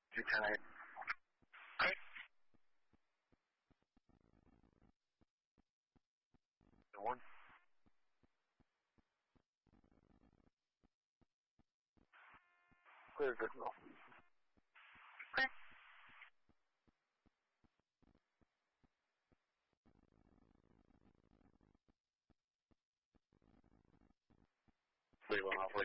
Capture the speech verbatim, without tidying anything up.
two ten eight. Okay. One. Clear, good roll. Okay. Three one off.